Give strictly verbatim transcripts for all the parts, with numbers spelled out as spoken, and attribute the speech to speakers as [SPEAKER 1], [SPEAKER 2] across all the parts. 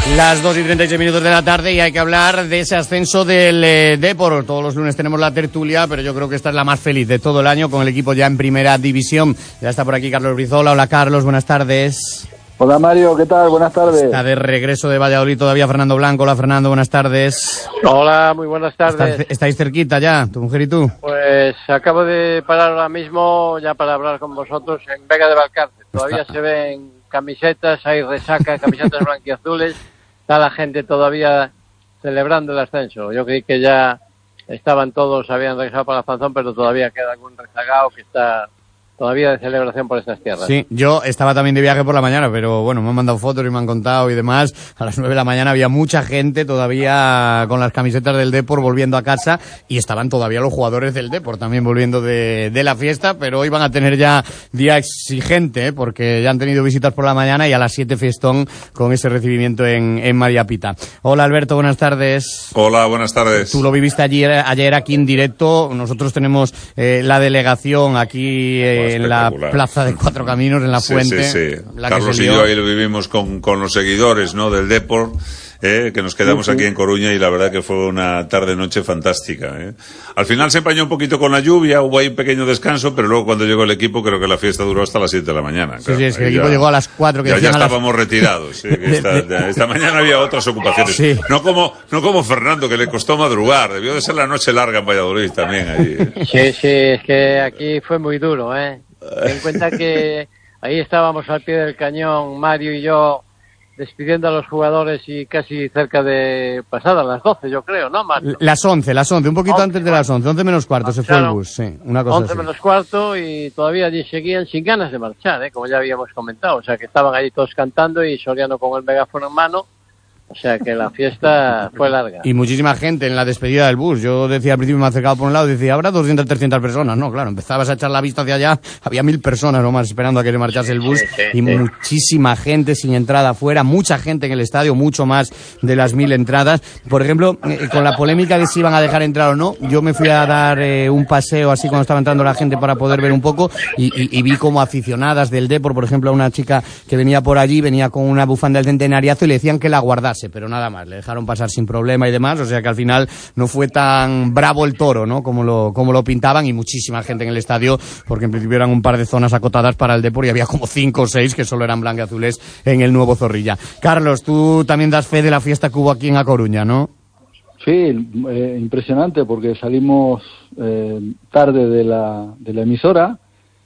[SPEAKER 1] Las dos y treinta y seis minutos de la tarde y hay que hablar de ese ascenso del eh, Depor. Todos los lunes tenemos la tertulia, pero yo creo que esta es la más feliz de todo el año con el equipo ya en primera división. Ya está por aquí Carlos Brizola. Hola Carlos, buenas tardes.
[SPEAKER 2] Hola Mario, ¿qué tal? Buenas tardes.
[SPEAKER 1] Está de regreso de Valladolid todavía Fernando Blanco. Hola Fernando, buenas tardes.
[SPEAKER 3] Hola, muy buenas tardes.
[SPEAKER 1] ¿Estáis cerquita ya, tu mujer y tú?
[SPEAKER 3] Pues acabo de parar ahora mismo ya para hablar con vosotros en Vega de Valcarce. Todavía está. Se ven camisetas, hay resaca, camisetas blanquiazules. Está la gente todavía celebrando el ascenso. Yo creí que ya estaban todos, habían regresado para la Fanzón, pero todavía queda algún rezagado que está todavía de celebración por estas tierras.
[SPEAKER 1] Sí, yo estaba también de viaje por la mañana, pero bueno, me han mandado fotos y me han contado y demás. A las nueve de la mañana había mucha gente todavía con las camisetas del Depor volviendo a casa y estaban todavía los jugadores del Depor también volviendo de, de la fiesta, pero hoy van a tener ya día exigente, ¿eh? Porque ya han tenido visitas por la mañana y a las siete fiestón con ese recibimiento en, en María Pita. Hola Alberto, buenas tardes.
[SPEAKER 4] Hola, buenas tardes.
[SPEAKER 1] Tú lo viviste ayer, ayer aquí en directo. Nosotros tenemos eh, la delegación aquí eh, en la plaza de Cuatro Caminos, en la
[SPEAKER 4] sí,
[SPEAKER 1] fuente.
[SPEAKER 4] Sí, sí. Carlos y yo ahí lo vivimos con, con los seguidores, ¿no?, del Depor, eh, que nos quedamos aquí en Coruña y la verdad que fue una tarde-noche fantástica. Eh. Al final se empañó un poquito con la lluvia, hubo ahí un pequeño descanso, pero luego cuando llegó el equipo creo que la fiesta duró hasta las siete de la mañana.
[SPEAKER 1] Sí,
[SPEAKER 4] claro,
[SPEAKER 1] sí, es que el
[SPEAKER 4] ya,
[SPEAKER 1] equipo llegó a las cuatro. Que
[SPEAKER 4] ya, ya estábamos
[SPEAKER 1] las...
[SPEAKER 4] retirados. Sí, que esta, de, esta mañana había otras ocupaciones. Sí. No como no como Fernando, que le costó madrugar. Debió de ser la noche larga en Valladolid también. Allí.
[SPEAKER 3] Sí, sí, es que aquí fue muy duro, ¿eh? Ten en cuenta que ahí estábamos al pie del cañón, Mario y yo, despidiendo a los jugadores y casi cerca de pasadas las doce, yo creo, ¿no, Mario?
[SPEAKER 1] Las once, las once, un poquito once, antes de las once, once menos cuarto se fue el bus, sí, una cosa
[SPEAKER 3] once
[SPEAKER 1] así.
[SPEAKER 3] menos cuarto y todavía allí seguían sin ganas de marchar, ¿eh? Como ya habíamos comentado, o sea que estaban ahí todos cantando y Soriano con el megáfono en mano. O sea que la fiesta fue larga.
[SPEAKER 1] Y muchísima gente en la despedida del bus. Yo decía al principio, me acercaba por un lado y decía, habrá doscientas, trescientas personas. No, claro, empezabas a echar la vista hacia allá, había mil personas nomás esperando a que se marchase el bus. Sí, sí, y sí. Muchísima gente sin entrada afuera, mucha gente en el estadio, mucho más de las mil entradas. Por ejemplo, eh, con la polémica de si iban a dejar entrar o no, yo me fui a dar eh, un paseo así cuando estaba entrando la gente para poder ver un poco y, y, y vi como aficionadas del Depor, por ejemplo, a una chica que venía por allí, venía con una bufanda del centenariazo y le decían que la guardase, pero nada más, le dejaron pasar sin problema y demás, o sea que al final no fue tan bravo el toro, ¿no?, como lo, como lo pintaban, y muchísima gente en el estadio, porque en principio eran un par de zonas acotadas para el Depor y había como cinco o seis que solo eran blanquiazules en el nuevo Zorrilla. Carlos, tú también das fe de la fiesta que hubo aquí en A Coruña, ¿no?
[SPEAKER 2] Sí, eh, impresionante, porque salimos eh, tarde de la, de la emisora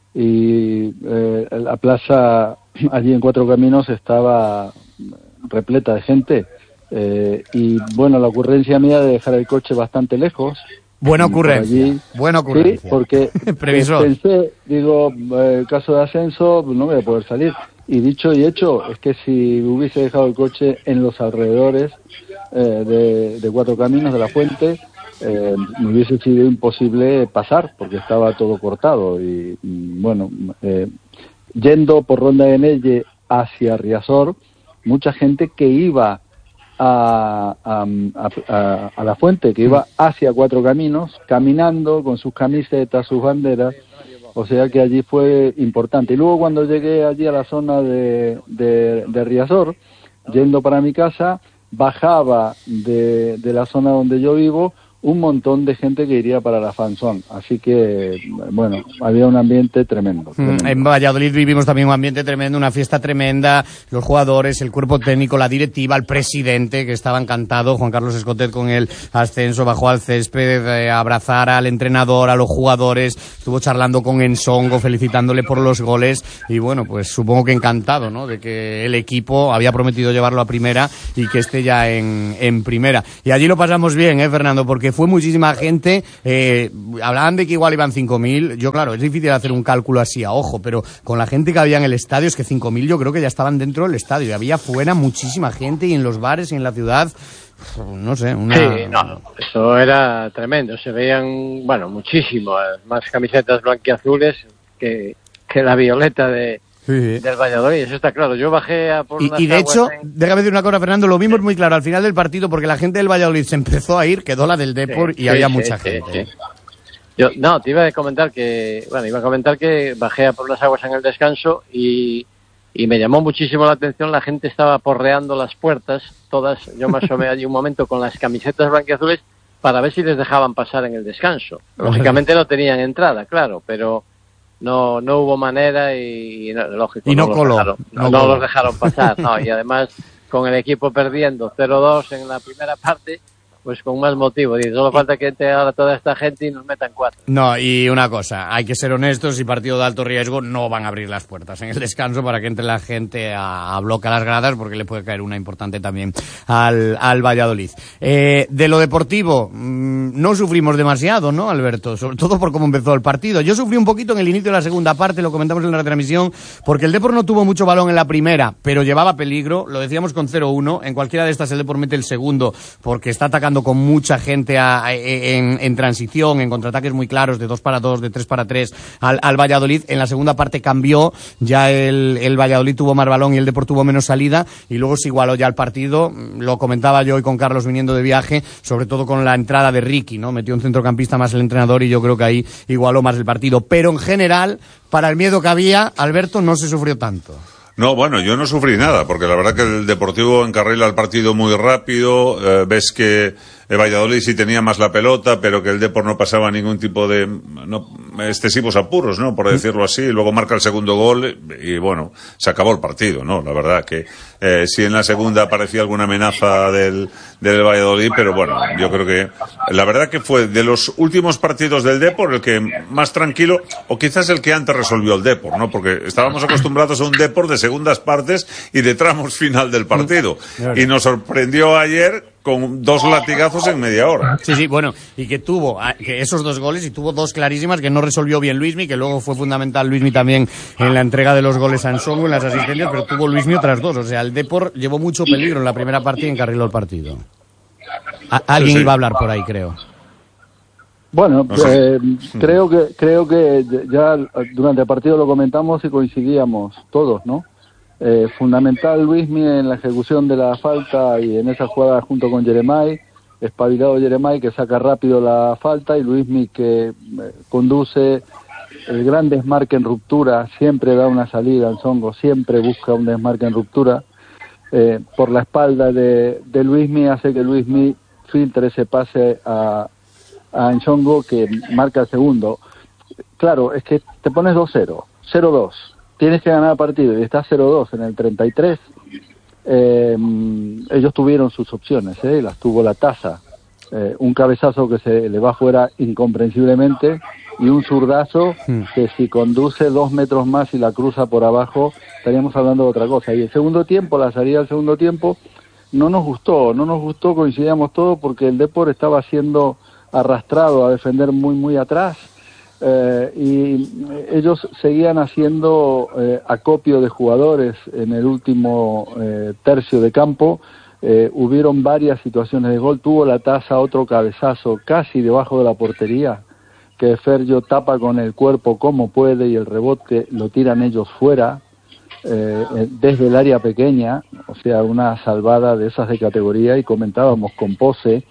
[SPEAKER 2] y eh, la plaza allí en Cuatro Caminos estaba repleta de gente. Eh, y bueno, la ocurrencia mía de dejar el coche bastante lejos.
[SPEAKER 1] Buena ocurrencia,
[SPEAKER 2] allí,
[SPEAKER 1] buena ocurrencia.
[SPEAKER 2] Sí, porque pensé, digo, eh, caso de ascenso, no voy a poder salir. Y dicho y hecho, es que si hubiese dejado el coche en los alrededores eh, de, de Cuatro Caminos, de la Fuente, eh, me hubiese sido imposible pasar, porque estaba todo cortado. Y, y bueno, eh, yendo por Ronda de Nelle hacia Riazor, mucha gente que iba A, a, a, a la Fuente, que iba hacia Cuatro Caminos, caminando con sus camisetas, sus banderas, o sea que allí fue importante. Y luego cuando llegué allí a la zona de, de, de Riazor, yendo para mi casa, bajaba de, de la zona donde yo vivo un montón de gente que iría para la Fanzón, así que, bueno, había un ambiente tremendo, tremendo.
[SPEAKER 1] En Valladolid vivimos también un ambiente tremendo, una fiesta tremenda, los jugadores, el cuerpo técnico, la directiva, el presidente, que estaba encantado, Juan Carlos Escotet, con el ascenso, bajó al césped eh, a abrazar al entrenador, a los jugadores, estuvo charlando con Ensongo, felicitándole por los goles, y bueno, pues supongo que encantado, ¿no?, de que el equipo había prometido llevarlo a primera y que esté ya en, en primera. Y allí lo pasamos bien, ¿eh, Fernando?, porque fue muchísima gente, eh, hablaban de que igual iban cinco mil, yo claro, es difícil hacer un cálculo así a ojo, pero con la gente que había en el estadio, es que cinco mil yo creo que ya estaban dentro del estadio, y había fuera muchísima gente, y en los bares y en la ciudad, no sé, una...
[SPEAKER 3] Sí, no, eso era tremendo, se veían, bueno, muchísimo, más camisetas blanquiazules que, que la violeta de... Sí, sí. Del Valladolid, eso está claro. Yo bajé a por
[SPEAKER 1] y,
[SPEAKER 3] unas
[SPEAKER 1] y de hecho,
[SPEAKER 3] en...
[SPEAKER 1] déjame decir una cosa, Fernando, lo vimos muy claro al final del partido, porque la gente del Valladolid se empezó a ir, quedó la del Depor, sí, y sí, había sí, mucha sí, gente. Sí.
[SPEAKER 3] Yo, no, te iba a comentar que, bueno, iba a comentar que bajé a por las aguas en el descanso y y me llamó muchísimo la atención, la gente estaba porreando las puertas, todas, yo me asomé allí un momento con las camisetas blanquiazules para ver si les dejaban pasar en el descanso. Lógicamente no tenían entrada, claro, pero no no hubo manera y, y no, lógico,
[SPEAKER 1] y no,
[SPEAKER 3] no,
[SPEAKER 1] coló,
[SPEAKER 3] los dejaron, no, no, no los dejaron pasar, no, y además con el equipo perdiendo cero dos en la primera parte, pues con más motivo. Y solo falta que entre ahora toda esta gente y nos metan cuatro.
[SPEAKER 1] No, y una cosa, hay que ser honestos, y partido de alto riesgo no van a abrir las puertas en el descanso para que entre la gente a, a bloquear las gradas, porque le puede caer una importante también al, al Valladolid. Eh, de lo deportivo, mmm, no sufrimos demasiado, ¿no, Alberto? Sobre todo por cómo empezó el partido. Yo sufrí un poquito en el inicio de la segunda parte, lo comentamos en la retransmisión, porque el Depor no tuvo mucho balón en la primera, pero llevaba peligro, lo decíamos con cero uno, en cualquiera de estas el Depor mete el segundo, porque está atacando con mucha gente a, a, en, en transición, en contraataques muy claros, de dos para dos, de tres para tres al, al Valladolid. En la segunda parte cambió, ya el, el Valladolid tuvo más balón y el Depor tuvo menos salida, y luego se igualó ya el partido. Lo comentaba yo hoy con Carlos viniendo de viaje, sobre todo con la entrada de Ricky, ¿no? Metió un centrocampista más el entrenador y yo creo que ahí igualó más el partido. Pero en general, para el miedo que había, Alberto, no se sufrió tanto.
[SPEAKER 4] No, bueno, yo no sufrí nada, porque la verdad que el Deportivo encarrila el partido muy rápido, eh, ves que el Valladolid sí tenía más la pelota, pero que el Depor no pasaba ningún tipo de no, excesivos apuros, ¿no? Por decirlo así, y luego marca el segundo gol y bueno, se acabó el partido, ¿no? La verdad que eh, sí en la segunda aparecía alguna amenaza del, del Valladolid, pero bueno, yo creo que la verdad que fue de los últimos partidos del Depor el que más tranquilo, o quizás el que antes resolvió el Depor, ¿no? Porque estábamos acostumbrados a un Depor de segundas partes y de tramos final del partido, y nos sorprendió ayer con dos latigazos en media hora.
[SPEAKER 1] Sí, sí, bueno, y que tuvo que esos dos goles, y tuvo dos clarísimas que no resolvió bien Luismi, que luego fue fundamental Luismi también en la entrega de los goles a Nsongo, en las asistencias, pero tuvo Luismi otras dos. O sea, el Depor llevó mucho peligro en la primera parte y encarriló el partido. A alguien sí, sí. iba a hablar por ahí, creo.
[SPEAKER 2] Bueno, no sé. eh, creo que creo que ya durante el partido lo comentamos y coincidíamos todos, ¿no? Eh, fundamental Luismi en la ejecución de la falta y en esa jugada junto con Yeremay, espabilado Yeremay que saca rápido la falta, y Luismi que eh, conduce el gran desmarque en ruptura, siempre da una salida al Nsongo, siempre busca un desmarque en ruptura, eh, por la espalda de, de Luismi, hace que Luismi filtre ese pase a, a Nsongo, que marca el segundo. Claro, es que te pones dos cero, cero dos, tienes que ganar el partido y estás cero dos en el treinta y tres. Eh, ellos tuvieron sus opciones, ¿eh? Las tuvo la Taza, eh, un cabezazo que se le va fuera incomprensiblemente, y un zurdazo que si conduce dos metros más y la cruza por abajo, estaríamos hablando de otra cosa. Y el segundo tiempo, la salida del segundo tiempo, no nos gustó, no nos gustó, coincidíamos todos, porque el Depor estaba siendo arrastrado a defender muy, muy atrás. Eh, y ellos seguían haciendo eh, acopio de jugadores en el último eh, tercio de campo. Eh, hubieron varias situaciones de gol. Tuvo la Taza otro cabezazo casi debajo de la portería, que Fergio tapa con el cuerpo como puede y el rebote lo tiran ellos fuera, eh, desde el área pequeña, o sea, una salvada de esas de categoría. Y comentábamos con Pose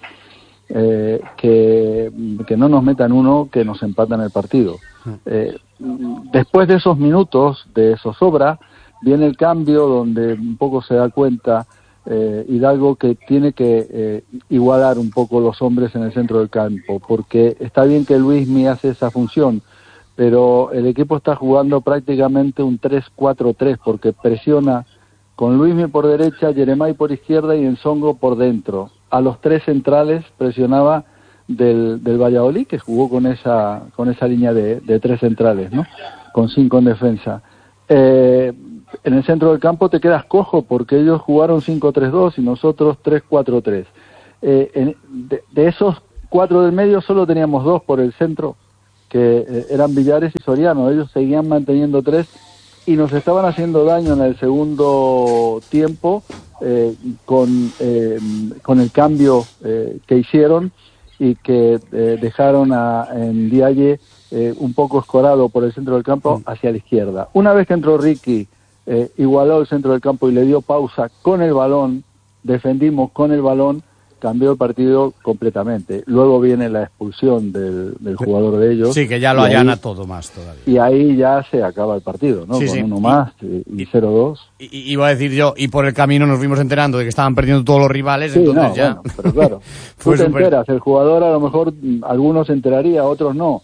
[SPEAKER 2] Eh, que, que no nos metan uno, que nos empatan el partido. Eh, después de esos minutos de zozobra viene el cambio, donde un poco se da cuenta eh, Hidalgo que tiene que eh, igualar un poco los hombres en el centro del campo, porque está bien que Luismi hace esa función, pero el equipo está jugando prácticamente un tres cuatro tres, porque presiona con Luismi por derecha, Yeremay por izquierda y Nsongo por dentro. A los tres centrales presionaba del, del Valladolid, que jugó con esa con esa línea de, de tres centrales, ¿no? Con cinco en defensa. Eh, en el centro del campo te quedas cojo, porque ellos jugaron cinco tres dos y nosotros tres cuatro tres. Eh, en, de, de esos cuatro del medio solo teníamos dos por el centro, que eh, eran Villares y Soriano. Ellos seguían manteniendo tres y nos estaban haciendo daño en el segundo tiempo, eh, con eh, con el cambio eh, que hicieron, y que eh, dejaron a en Dialle eh, un poco escorado por el centro del campo hacia la izquierda. Una vez que entró Ricky, eh, igualó el centro del campo y le dio pausa con el balón, defendimos con el balón, cambió el partido completamente. Luego viene la expulsión del, del jugador de ellos.
[SPEAKER 1] Sí, que ya lo allana todo más todavía.
[SPEAKER 2] Y ahí ya se acaba el partido, ¿no?
[SPEAKER 1] Sí,
[SPEAKER 2] Con
[SPEAKER 1] sí.
[SPEAKER 2] uno más y, y cero dos.
[SPEAKER 1] Y, y iba a decir yo, y por el camino nos fuimos enterando de que estaban perdiendo todos los rivales,
[SPEAKER 2] sí,
[SPEAKER 1] entonces
[SPEAKER 2] no,
[SPEAKER 1] ya...
[SPEAKER 2] bueno, pero claro, tú te
[SPEAKER 1] super...
[SPEAKER 2] enteras, el jugador a lo mejor, algunos se enteraría, otros no,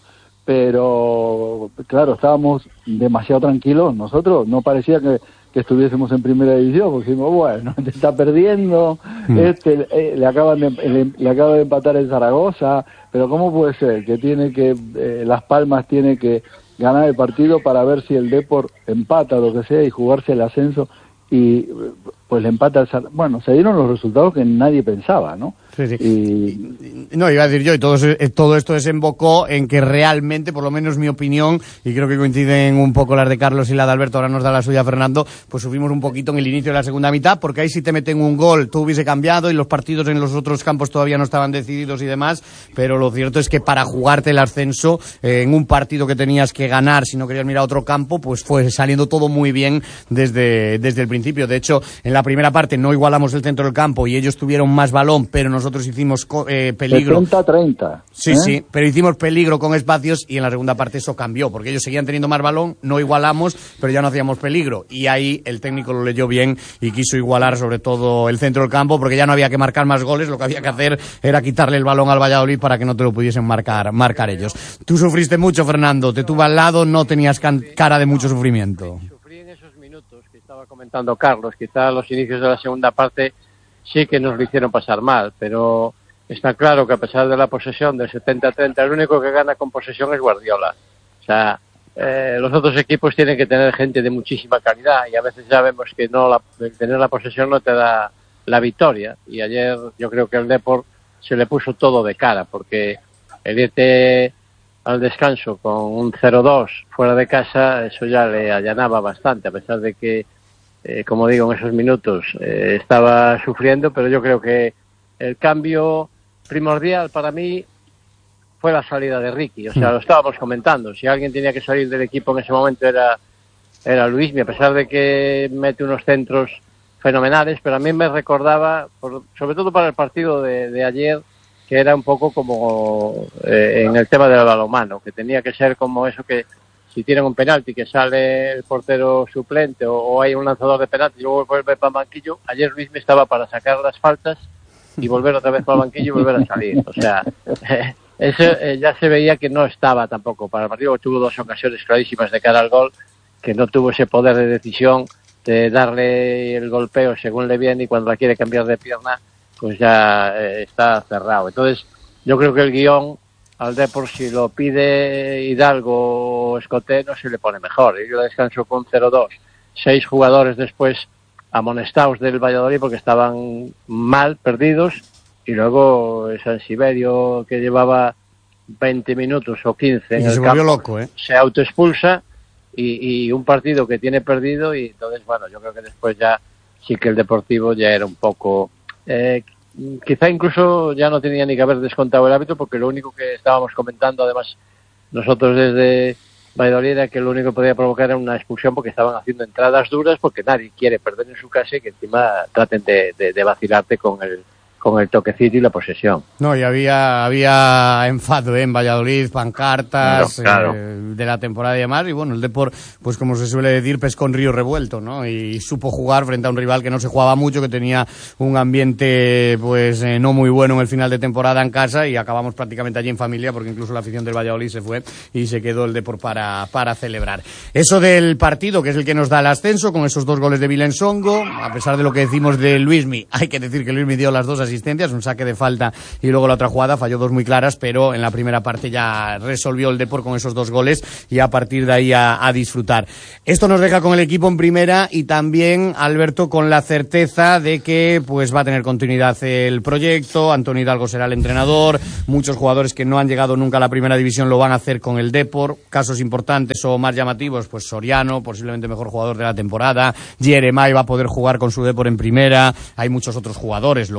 [SPEAKER 2] pero claro, estábamos demasiado tranquilos, nosotros no parecía que, que estuviésemos en primera división, porque dijimos, bueno, te está perdiendo, mm. este eh, le acaban de, le, le acaba de empatar el Zaragoza, pero ¿cómo puede ser que tiene que, eh, Las Palmas tiene que ganar el partido para ver si el Depor empata o lo que sea y jugarse el ascenso? Y pues le empata el Zaragoza. Bueno, se dieron los resultados que nadie pensaba, ¿no?
[SPEAKER 1] Sí, sí.
[SPEAKER 2] Y...
[SPEAKER 1] No, iba a decir yo, y todo, todo esto desembocó en que realmente, por lo menos mi opinión, y creo que coinciden un poco las de Carlos y la de Alberto, ahora nos da la suya Fernando, pues subimos un poquito en el inicio de la segunda mitad, porque ahí si te meten un gol, tú hubiese cambiado, y los partidos en los otros campos todavía no estaban decididos y demás, pero lo cierto es que para jugarte el ascenso, eh, en un partido que tenías que ganar, si no querías mirar a otro campo, pues fue saliendo todo muy bien desde, desde el principio. De hecho, en la primera parte no igualamos el centro del campo y ellos tuvieron más balón, pero nosotros Nosotros hicimos eh, peligro.
[SPEAKER 2] setenta treinta.
[SPEAKER 1] Sí,
[SPEAKER 2] ¿eh?
[SPEAKER 1] sí, pero hicimos peligro con espacios y en la segunda parte eso cambió, porque ellos seguían teniendo más balón, no igualamos, pero ya no hacíamos peligro. Y ahí el técnico lo leyó bien y quiso igualar sobre todo el centro del campo, porque ya no había que marcar más goles, lo que había que hacer era quitarle el balón al Valladolid para que no te lo pudiesen marcar, marcar ellos. Tú sufriste mucho, Fernando, te tuve al lado, no tenías cara de mucho sufrimiento.
[SPEAKER 3] Sufrí en esos minutos que estaba comentando Carlos, quizá los inicios de la segunda parte sí que nos lo hicieron pasar mal, pero está claro que a pesar de la posesión del setenta treinta, el único que gana con posesión es Guardiola. O sea, eh, los otros equipos tienen que tener gente de muchísima calidad y a veces ya vemos que no la, tener la posesión no te da la victoria. Y ayer yo creo que el Depor se le puso todo de cara, porque el irte al descanso con un cero dos fuera de casa, eso ya le allanaba bastante, a pesar de que Eh, como digo, en esos minutos eh, estaba sufriendo, pero yo creo que el cambio primordial para mí fue la salida de Ricky. O sea, lo estábamos comentando. Si alguien tenía que salir del equipo en ese momento era, era Luismi, a pesar de que mete unos centros fenomenales, pero a mí me recordaba, por, sobre todo para el partido de, de ayer, que era un poco como eh, en el tema del balonmano, que tenía que ser como eso que si tienen un penalti que sale el portero suplente o, o hay un lanzador de penalti y luego vuelve para el banquillo, ayer Luis me estaba para sacar las faltas y volver otra vez para el banquillo y volver a salir. O sea, eh, eso eh, ya se veía que no estaba tampoco para el partido. Tuvo dos ocasiones clarísimas de cara al gol, que no tuvo ese poder de decisión de darle el golpeo según le viene y cuando la quiere cambiar de pierna, pues ya eh, está cerrado. Entonces, yo creo que el guión al Depor, si lo pide Hidalgo o Escoté, no se le pone mejor. Yo descanso con cero dos. Seis jugadores después amonestados del Valladolid porque estaban mal, perdidos, y luego San Siberio, que llevaba veinte minutos o quince en
[SPEAKER 1] y
[SPEAKER 3] el
[SPEAKER 1] se
[SPEAKER 3] campo,
[SPEAKER 1] volvió loco, ¿eh?
[SPEAKER 3] se autoexpulsa y, y un partido que tiene perdido, y entonces, bueno, yo creo que después ya sí que el Deportivo ya era un poco... Eh, quizá incluso ya no tenía ni que haber descontado el árbitro, porque lo único que estábamos comentando, además, nosotros desde Valladolid, era que lo único que podía provocar era una expulsión, porque estaban haciendo entradas duras, porque nadie quiere perder en su casa y que encima traten de, de, de vacilarte con el con el toquecito y la posesión.
[SPEAKER 1] No, y había había enfado, ¿eh? En Valladolid, pancartas,
[SPEAKER 3] claro, claro.
[SPEAKER 1] Eh, de la temporada y demás, y bueno, el Depor, pues como se suele decir, pescó en río revuelto, ¿no? Y supo jugar frente a un rival que no se jugaba mucho, que tenía un ambiente, pues, eh, no muy bueno en el final de temporada en casa, y acabamos prácticamente allí en familia, porque incluso la afición del Valladolid se fue y se quedó el Depor para, para celebrar. Eso del partido, que es el que nos da el ascenso, con esos dos goles de Vilensongo, a pesar de lo que decimos de Luismi, hay que decir que Luismi dio las dos asistencias, un saque de falta y luego la otra jugada, falló dos muy claras, pero en la primera parte ya resolvió el Depor con esos dos goles y a partir de ahí a, a disfrutar. Esto nos deja con el equipo en primera y también, Alberto, con la certeza de que pues va a tener continuidad el proyecto. Antonio Hidalgo será el entrenador, muchos jugadores que no han llegado nunca a la primera división lo van a hacer con el Depor, casos importantes o más llamativos, pues Soriano, posiblemente mejor jugador de la temporada, Jeremai va a poder jugar con su Depor en primera, hay muchos otros jugadores, Loureiro,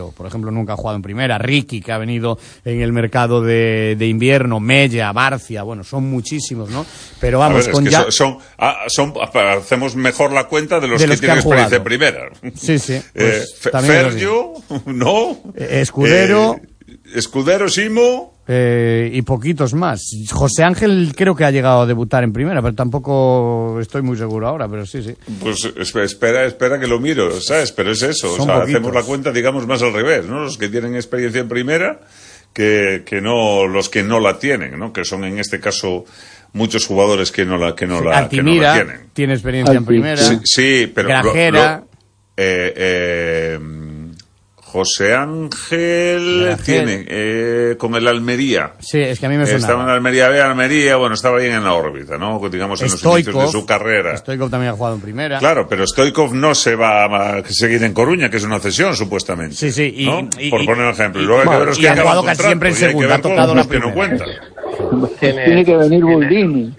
[SPEAKER 1] Álvaro, por ejemplo, nunca ha jugado en primera, Ricky, que ha venido en el mercado de, de invierno, Mella, Barcia, bueno, son muchísimos, ¿no? Pero vamos,
[SPEAKER 4] ver,
[SPEAKER 1] con
[SPEAKER 4] es que
[SPEAKER 1] ya...
[SPEAKER 4] son, son, son, hacemos mejor la cuenta de los,
[SPEAKER 1] de
[SPEAKER 4] que,
[SPEAKER 1] los que
[SPEAKER 4] tienen experiencia en
[SPEAKER 1] jugado.
[SPEAKER 4] primera.
[SPEAKER 1] Sí, sí. Pues,
[SPEAKER 4] eh, Fergio, ¿no?
[SPEAKER 1] Eh, Escudero.
[SPEAKER 4] Eh, Escudero, Simo...
[SPEAKER 1] Eh, y poquitos más. José Ángel creo que ha llegado a debutar en primera, pero tampoco estoy muy seguro ahora, pero sí, sí.
[SPEAKER 4] Pues espera, espera que lo miro, ¿sabes? Pero es eso,
[SPEAKER 1] Son
[SPEAKER 4] o sea,
[SPEAKER 1] poquitos.
[SPEAKER 4] hacemos la cuenta, digamos, más al revés, ¿no? Los que tienen experiencia en primera que, que no los que no la tienen, ¿no? Que son en este caso muchos jugadores que no la que no
[SPEAKER 1] sí,
[SPEAKER 4] la,
[SPEAKER 1] Altimira,
[SPEAKER 4] que no la tienen.
[SPEAKER 1] Tiene experiencia en primera.
[SPEAKER 4] Sí, sí pero
[SPEAKER 1] Grajera.
[SPEAKER 4] Lo, lo, eh, eh, José Ángel Grajera. tiene eh, con el Almería.
[SPEAKER 1] Sí, es que a mí me suena.
[SPEAKER 4] Estaba en Almería B, Almería, bueno, estaba bien en la órbita, ¿no? Digamos en
[SPEAKER 1] Stoikov,
[SPEAKER 4] los inicios de su carrera.
[SPEAKER 1] Stoikov también ha jugado en primera.
[SPEAKER 4] Claro, pero Stoikov no se va a seguir en Coruña, que es una cesión, supuestamente.
[SPEAKER 1] Sí, sí. Y,
[SPEAKER 4] ¿no?
[SPEAKER 1] y,
[SPEAKER 4] Por
[SPEAKER 1] y,
[SPEAKER 4] poner un ejemplo.
[SPEAKER 1] Y,
[SPEAKER 4] y luego hay
[SPEAKER 1] bueno,
[SPEAKER 4] que ver los
[SPEAKER 1] y
[SPEAKER 4] que
[SPEAKER 1] ha
[SPEAKER 4] acaban
[SPEAKER 1] jugado casi
[SPEAKER 4] contrato,
[SPEAKER 1] siempre en
[SPEAKER 4] y hay que
[SPEAKER 1] segunda,
[SPEAKER 4] ver
[SPEAKER 1] ha tocado la
[SPEAKER 4] los que no
[SPEAKER 1] primera.
[SPEAKER 4] cuentan.
[SPEAKER 2] Tiene, tiene que venir Buldini.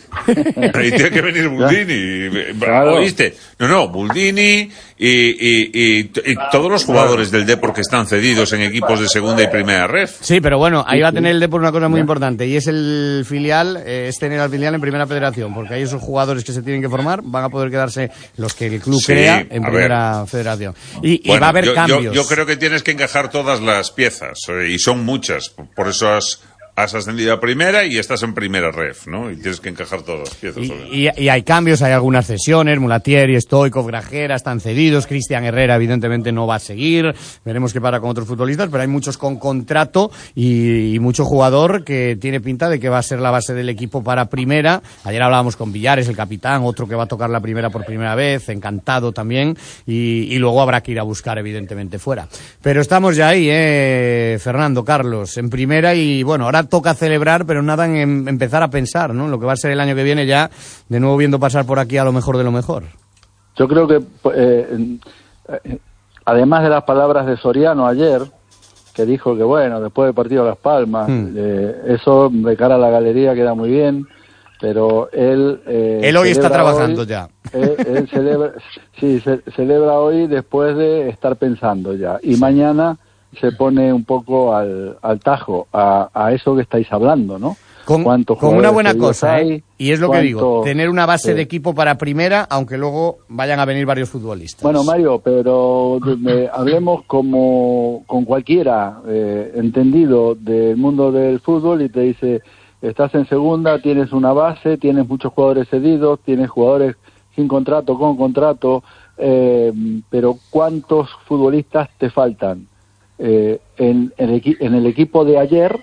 [SPEAKER 4] Y tiene que venir Buldini. Claro. ¿Oíste? No, no, Buldini y, y, y, y todos los jugadores del Depor que están cedidos en equipos de segunda y primera ref.
[SPEAKER 1] Sí, pero bueno, ahí va a tener el Depor una cosa muy importante, y es el filial, eh, es tener al filial en primera federación, porque ahí esos jugadores que se tienen que formar van a poder quedarse los que el club
[SPEAKER 4] sí,
[SPEAKER 1] crea en primera
[SPEAKER 4] ver.
[SPEAKER 1] federación. Y,
[SPEAKER 4] bueno,
[SPEAKER 1] y va a haber
[SPEAKER 4] yo,
[SPEAKER 1] cambios.
[SPEAKER 4] Yo, yo creo que tienes que encajar todas las piezas, eh, y son muchas, por eso has... has ascendido a primera y estás en primera ref, ¿no? Y tienes que encajar todas las piezas.
[SPEAKER 1] Y, y, y hay cambios, hay algunas cesiones, Mulatieri, Stoikov, Grajera están cedidos, Cristian Herrera evidentemente no va a seguir, veremos qué para con otros futbolistas, pero hay muchos con contrato y, y mucho jugador que tiene pinta de que va a ser la base del equipo para primera. Ayer hablábamos con Villares, el capitán, otro que va a tocar la primera por primera vez, encantado también, y, y luego habrá que ir a buscar evidentemente fuera. Pero estamos ya ahí, eh, Fernando, Carlos, en primera, y bueno, ahora toca celebrar, pero nada en empezar a pensar, ¿no? Lo que va a ser el año que viene ya, de nuevo viendo pasar por aquí a lo mejor de lo mejor.
[SPEAKER 2] Yo creo que, eh, eh, además de las palabras de Soriano ayer, que dijo que, bueno, después del partido de Las Palmas, hmm. eh, eso de cara a la galería queda muy bien, pero él... Eh,
[SPEAKER 1] él hoy está trabajando
[SPEAKER 2] hoy,
[SPEAKER 1] ya.
[SPEAKER 2] Eh, él celebra, sí, ce celebra hoy después de estar pensando ya. Y sí. mañana se pone un poco al, al tajo a, a eso que estáis hablando, ¿no?
[SPEAKER 1] Con, con una buena cosa, hay, ¿eh? Y es lo cuánto, que digo, tener una base eh, de equipo para primera, aunque luego vayan a venir varios futbolistas.
[SPEAKER 2] Bueno, Mario, pero me, hablemos como con cualquiera eh, entendido del mundo del fútbol y te dice, estás en segunda, tienes una base, tienes muchos jugadores cedidos, tienes jugadores sin contrato, con contrato, eh, pero ¿cuántos futbolistas te faltan? Eh, en, en, el, en el equipo de ayer,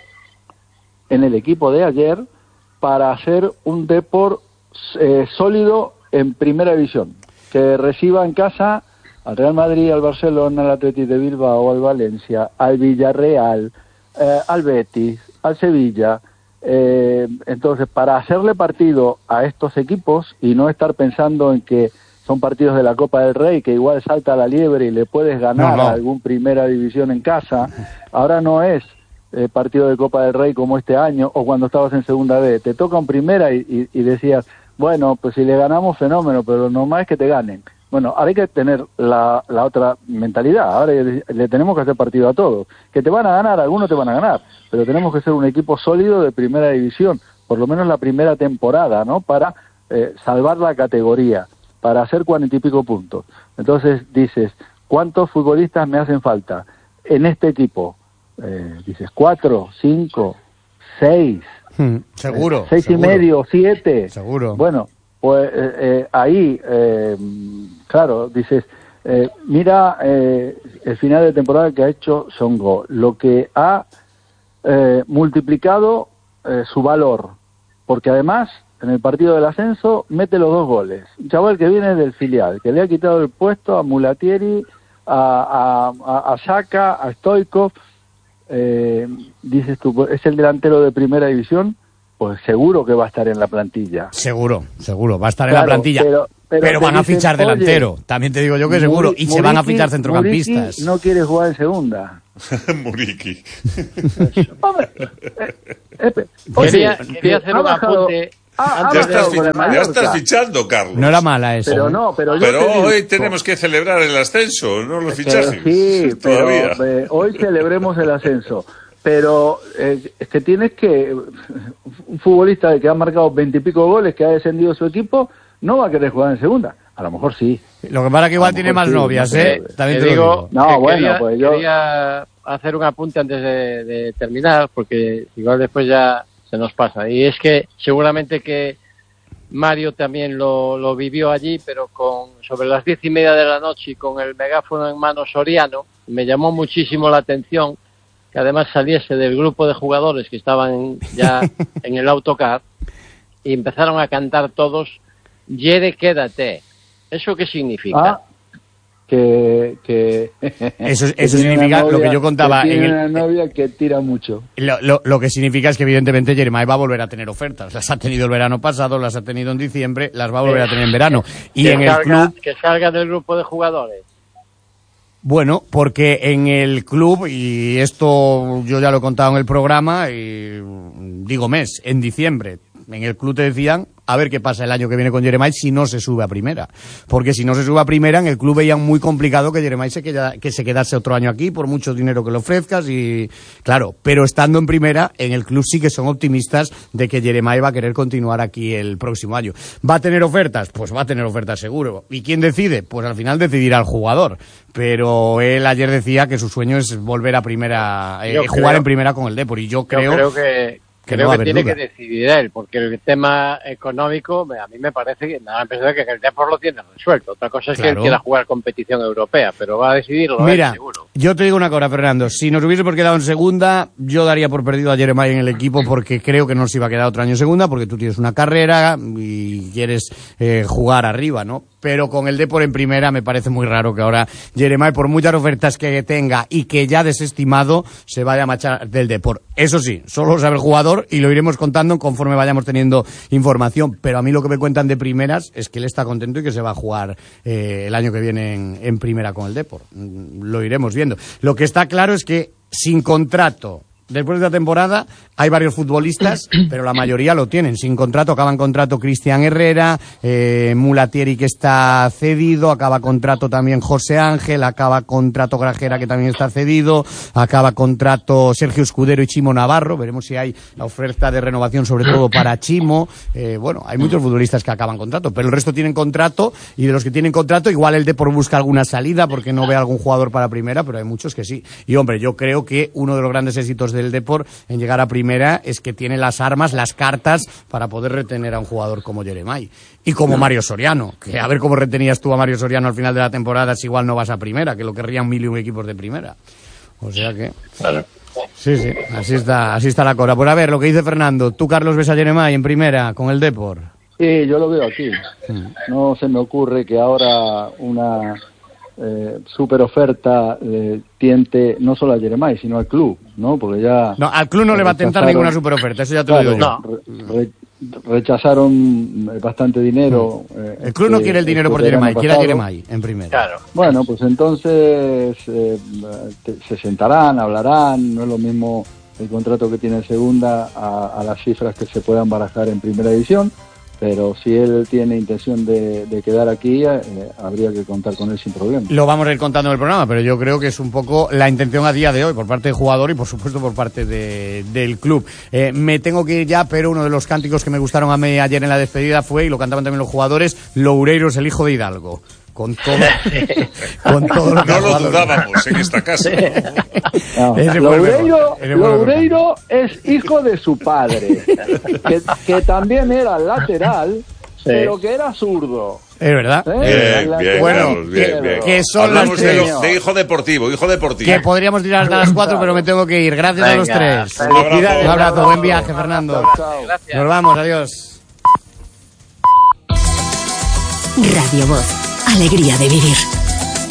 [SPEAKER 2] en el equipo de ayer, para hacer un Depor eh, sólido en primera división, que reciba en casa al Real Madrid, al Barcelona, al Athletic de Bilbao, al Valencia, al Villarreal, eh, al Betis, al Sevilla. Eh, entonces, para hacerle partido a estos equipos y no estar pensando en que son partidos de la Copa del Rey, que igual salta la liebre y le puedes ganar no, no. a algún primera división en casa. Ahora no es eh, partido de Copa del Rey como este año, o cuando estabas en segunda B. Te toca en primera y, y, y decías, bueno, pues si le ganamos, fenómeno, pero lo normal es que te ganen. Bueno, ahora hay que tener la, la otra mentalidad. Ahora le, le tenemos que hacer partido a todos. Que te van a ganar, algunos te van a ganar, pero tenemos que ser un equipo sólido de primera división, por lo menos la primera temporada, ¿no? Para eh, salvar la categoría, para hacer cuarenta y pico puntos. Entonces dices, ¿cuántos futbolistas me hacen falta en este equipo? Eh, dices, ¿cuatro, cinco, seis?
[SPEAKER 1] Hmm, seguro.
[SPEAKER 2] Eh, seis
[SPEAKER 1] seguro.
[SPEAKER 2] y medio, siete.
[SPEAKER 1] Seguro.
[SPEAKER 2] Bueno, pues eh, eh, ahí, eh, claro, dices, eh, mira eh, el final de temporada que ha hecho Songo, lo que ha eh, multiplicado eh, su valor, porque además en el partido del ascenso mete los dos goles. Un chaval que viene del filial, que le ha quitado el puesto a Mulatieri, a, a, a Saka, a Stoikov. Eh, dices tú, ¿es el delantero de primera división? Pues seguro que va a estar en la plantilla.
[SPEAKER 1] Seguro, seguro, va a estar
[SPEAKER 2] claro,
[SPEAKER 1] en la plantilla. Pero, pero, pero van a dicen, fichar delantero, también te digo yo que seguro. Muri, y se Muriqui, van a fichar centrocampistas.
[SPEAKER 2] Muriqui no quiere jugar en segunda.
[SPEAKER 4] Muriqui.
[SPEAKER 3] Hombre, eh, eh, oye, quería, quería hacer un apunte.
[SPEAKER 2] Ah,
[SPEAKER 4] ya, estás, ya estás fichando, Carlos.
[SPEAKER 1] No era mala esa.
[SPEAKER 2] Pero no, pero yo
[SPEAKER 4] Pero
[SPEAKER 2] te
[SPEAKER 4] hoy
[SPEAKER 2] digo,
[SPEAKER 4] tenemos que celebrar el ascenso, no los fichajes.
[SPEAKER 2] Sí,
[SPEAKER 4] todavía.
[SPEAKER 2] pero eh, hoy celebremos el ascenso. Pero eh, es que tienes que... Un futbolista que ha marcado veintipico goles, que ha descendido su equipo, no va a querer jugar en segunda. A lo mejor sí.
[SPEAKER 1] Lo que pasa es que igual tiene más sí, novias, no ¿eh? También te, te digo.
[SPEAKER 3] No, que bueno, quería, pues yo... Quería hacer un apunte antes de, de terminar, porque igual después ya se nos pasa. Y es que seguramente que Mario también lo, lo vivió allí, pero con sobre las diez y media de la noche y con el megáfono en mano Soriano, me llamó muchísimo la atención que además saliese del grupo de jugadores que estaban ya en el autocar y empezaron a cantar todos Yere, quédate. ¿Eso qué significa?
[SPEAKER 2] Ah, que, que
[SPEAKER 1] eso, eso que significa novia, lo que yo contaba.
[SPEAKER 2] Que tiene
[SPEAKER 1] en el,
[SPEAKER 2] una novia que tira mucho.
[SPEAKER 1] Lo, lo, lo que significa es que evidentemente Jeremai va a volver a tener ofertas. Las ha tenido el verano pasado, las ha tenido en diciembre, las va a volver a tener en verano. Y
[SPEAKER 3] que
[SPEAKER 1] en
[SPEAKER 3] salga,
[SPEAKER 1] el club...
[SPEAKER 3] Que salga del grupo de jugadores.
[SPEAKER 1] Bueno, porque en el club, y esto yo ya lo he contado en el programa, y digo mes, en diciembre, en el club te decían a ver qué pasa el año que viene con Jeremai si no se sube a primera. Porque si no se sube a primera, en el club veían muy complicado que Jeremai se, queda, que se quedase otro año aquí, por mucho dinero que le ofrezcas, y claro, pero estando en primera, en el club sí que son optimistas de que Jeremai va a querer continuar aquí el próximo año. ¿Va a tener ofertas? Pues va a tener ofertas seguro. ¿Y quién decide? Pues al final decidirá el jugador. Pero él ayer decía que su sueño es volver a primera, eh, jugar creo, en primera con el Depor, y yo creo...
[SPEAKER 3] Yo creo que... Que Creo no que tiene duda. que decidir él, porque el tema económico, a mí me parece que nada, me que el Depor lo tiene resuelto. Otra cosa es claro. que él quiera jugar competición europea, pero va a decidirlo.
[SPEAKER 1] Mira,
[SPEAKER 3] él, seguro.
[SPEAKER 1] Yo te digo una cosa, Fernando. Si nos hubiese por quedado en segunda, yo daría por perdido a Jeremai en el equipo, porque creo que no se iba a quedar otro año en segunda, porque tú tienes una carrera y quieres eh, jugar arriba, ¿no? Pero con el Depor en primera me parece muy raro que ahora Jeremai, por muchas ofertas que tenga y que ya desestimado, se vaya a marchar del Depor. Eso sí, solo sabe el jugador y lo iremos contando conforme vayamos teniendo información. Pero a mí lo que me cuentan de primeras es que él está contento y que se va a jugar eh, el año que viene en, en primera con el Depor. Lo iremos viendo. Lo que está claro es que sin contrato, después de la temporada, hay varios futbolistas, pero la mayoría lo tienen sin contrato. Acaba en contrato Cristian Herrera, eh, Mulatieri, que está cedido, acaba contrato también José Ángel, acaba contrato Grajera, que también está cedido, acaba contrato Sergio Escudero y Chimo Navarro. Veremos si hay la oferta de renovación, sobre todo para Chimo. Eh, bueno, hay muchos futbolistas que acaban contrato, pero el resto tienen contrato, y de los que tienen contrato, igual el Depor busca alguna salida porque no ve a algún jugador para primera, pero hay muchos que sí. Y hombre, yo creo que uno de los grandes éxitos del Depor en llegar a primera es que tiene las armas, las cartas para poder retener a un jugador como Jeremai y como Mario Soriano, que a ver cómo retenías tú a Mario Soriano al final de la temporada si igual no vas a primera, que lo querrían mil y un equipos de primera. O sea que... Claro. Sí, sí, así está, así está la cosa. Pues a ver, lo que dice Fernando, ¿tú, Carlos, ves a Jeremai en primera con el Depor?
[SPEAKER 2] Sí, yo lo veo aquí. No se me ocurre que ahora una... Eh, super oferta eh, tiente no solo a Jeremai sino al club, ¿no? Porque ya
[SPEAKER 1] no, al club no le va a tentar ninguna super oferta, eso ya te claro, lo digo yo.
[SPEAKER 2] No. Re, rechazaron bastante dinero. Eh,
[SPEAKER 1] el club este, no quiere el dinero por Jeremai, quiere a Jeremai en primera.
[SPEAKER 3] Claro.
[SPEAKER 2] Bueno, pues entonces eh, te, se sentarán, hablarán, no es lo mismo el contrato que tiene en segunda a, a las cifras que se puedan barajar en primera división. Pero si él tiene intención de, de quedar aquí, eh, habría que contar con él sin problema.
[SPEAKER 1] Lo vamos a ir contando en el programa, pero yo creo que es un poco la intención a día de hoy por parte del jugador y por supuesto por parte de, del club. Eh, me tengo que ir ya, pero uno de los cánticos que me gustaron a mí ayer en la despedida fue, y lo cantaban también los jugadores, Loureiro es el hijo de Hidalgo. Con todo, con todo lo que
[SPEAKER 4] no lo dudábamos en esta casa.
[SPEAKER 2] No, Loureiro, Loureiro es hijo de su padre, que, que también era lateral, sí. pero que era zurdo.
[SPEAKER 1] Es verdad.
[SPEAKER 4] ¿Eh? Bien, bien,
[SPEAKER 1] bueno,
[SPEAKER 4] Carlos, bien,
[SPEAKER 1] que,
[SPEAKER 4] bien.
[SPEAKER 1] que son
[SPEAKER 4] Hablamos
[SPEAKER 1] las tres.
[SPEAKER 4] De, de hijo deportivo, hijo deportivo.
[SPEAKER 1] Que podríamos tirar hasta las cuatro, pero me tengo que ir. Gracias
[SPEAKER 3] Venga,
[SPEAKER 1] a los tres.
[SPEAKER 4] Un abrazo.
[SPEAKER 1] Un abrazo, buen viaje, Fernando.
[SPEAKER 3] Gracias.
[SPEAKER 1] Nos vamos, adiós.
[SPEAKER 5] Radio Voz, alegría de vivir.